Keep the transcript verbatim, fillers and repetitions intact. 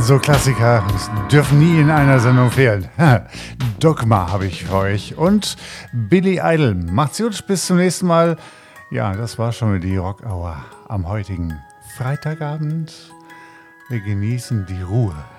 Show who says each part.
Speaker 1: So Klassiker dürfen nie in einer Sendung fehlen. Dogma habe ich für euch und Billy Idol. Macht's gut, bis zum nächsten Mal. Ja, das war schon wieder die Rock Hour am heutigen Freitagabend. Wir genießen die Ruhe.